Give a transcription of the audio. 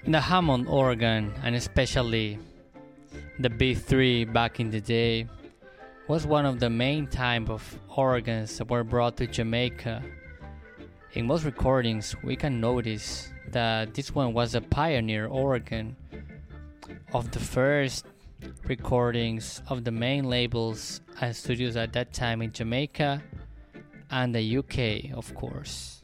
The Hammond organ, and especially the B3 back in the day, was one of the main type of organs that were brought to Jamaica. In most recordings, we can notice that this one was a pioneer organ of the first recordings of the main labels and studios at that time in Jamaica and the UK, of course.